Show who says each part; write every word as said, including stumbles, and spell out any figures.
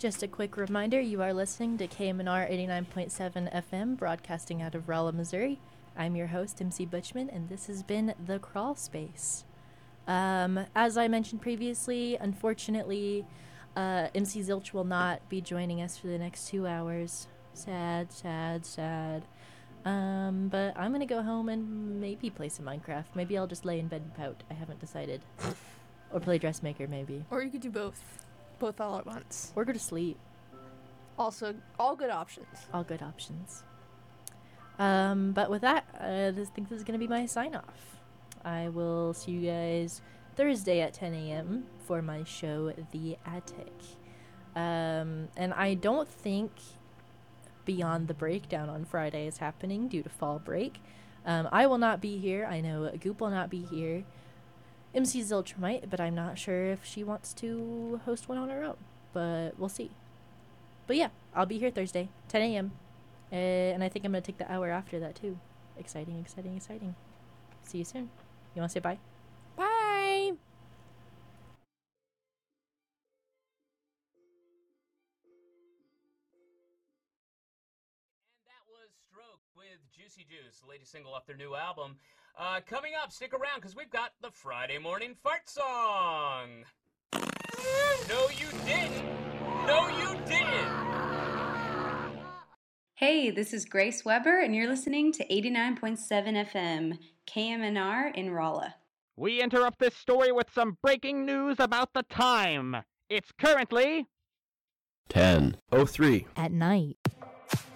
Speaker 1: Just a quick reminder, you are listening to K M N R eighty-nine point seven F M, broadcasting out of Rolla, Missouri. I'm your host, M C Butchman, and this has been The Crawl Space. Um, as I mentioned previously, unfortunately, uh, M C Zilch will not be joining us for the next two hours. Sad, sad, sad. Um, but I'm gonna go home and maybe play some Minecraft. Maybe I'll just lay in bed and pout. I haven't decided. Or play Dressmaker, maybe.
Speaker 2: Or you could do both. Both all at once.
Speaker 1: Or go to sleep.
Speaker 2: Also, all good options.
Speaker 1: All good options. Um, but with that, uh, this, I think this is going to be my sign-off. I will see you guys Thursday at ten a.m. for my show, The Attic. Um, and I don't think Beyond the Breakdown on Friday is happening due to fall break. Um, I will not be here. I know Goop will not be here. M C Zilch might, but I'm not sure if she wants to host one on her own. But we'll see. But yeah, I'll be here Thursday, ten a.m. Uh, and I think I'm going to take the hour after that too. Exciting, exciting, exciting. See you soon. You want to say bye?
Speaker 2: Bye!
Speaker 3: And that was Stroke with Juicy Juice, the latest single off their new album. Uh, coming up, stick around, because we've got the Friday Morning Fart Song. No, you didn't. No, you didn't.
Speaker 4: Hey, this is Grace Weber, and you're listening to eighty-nine point seven F M, K M N R in Rolla.
Speaker 5: We interrupt this story with some breaking news about the time. It's currently
Speaker 6: ten oh three
Speaker 1: At night.